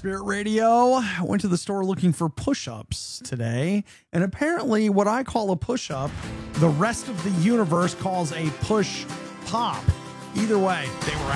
Spirit Radio. I went to the store looking for push-ups today, and apparently what I call a push-up, the rest of the universe calls a push-pop. Either way, they were